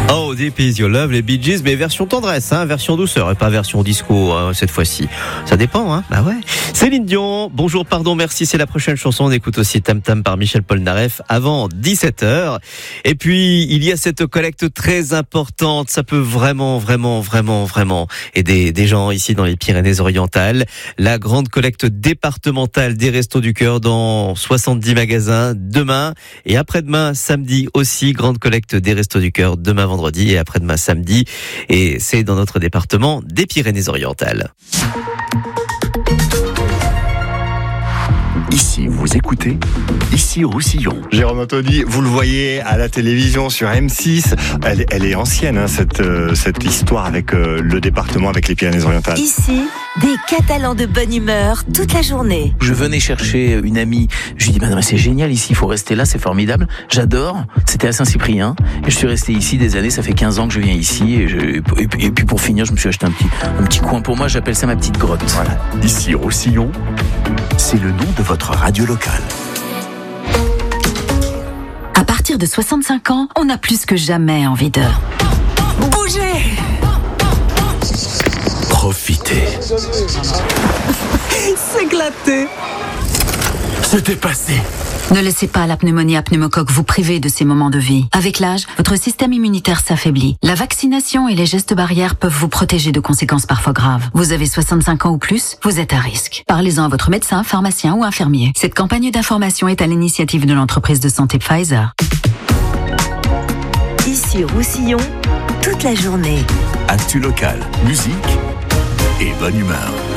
Oh, Deep Is Your Love, les Bee Gees, mais version tendresse, version douceur et pas version disco cette fois-ci. Ça dépend, bah ouais. Céline Dion, bonjour, pardon, merci, c'est la prochaine chanson. On écoute aussi Tam Tam par Michel Polnareff avant 17h. Et puis, il y a cette collecte très importante. Ça peut vraiment aider des gens ici dans les Pyrénées-Orientales. La grande collecte départementale des Restos du Cœur dans 70 magasins demain et après-demain, samedi aussi, grande collecte des Restos du Cœur demain vendredi et après-demain samedi. Et c'est dans notre département des Pyrénées-Orientales. Ici, vous écoutez, ici Roussillon. Jérôme Anthony, vous le voyez à la télévision sur M6. Elle est ancienne, cette histoire avec le département, avec les Pyrénées-Orientales. Ici, des Catalans de bonne humeur toute la journée. Je venais chercher une amie. Je lui dis, mais c'est génial ici, il faut rester là, c'est formidable. J'adore. C'était à Saint-Cyprien. Et je suis resté ici des années, ça fait 15 ans que je viens ici. Et puis pour finir, je me suis acheté un petit coin pour moi, j'appelle ça ma petite grotte. Voilà. Ici Roussillon, c'est le nom de votre radio locale. À partir de 65 ans, on a plus que jamais envie de bouger. Profitez. S'éclater. Se dépasser. Ne laissez pas la pneumonie à pneumocoque vous priver de ces moments de vie. Avec l'âge, votre système immunitaire s'affaiblit. La vaccination et les gestes barrières peuvent vous protéger de conséquences parfois graves. Vous avez 65 ans ou plus, vous êtes à risque. Parlez-en à votre médecin, pharmacien ou infirmier. Cette campagne d'information est à l'initiative de l'entreprise de santé Pfizer. Ici Roussillon, toute la journée. Actu local, musique et bonne humeur.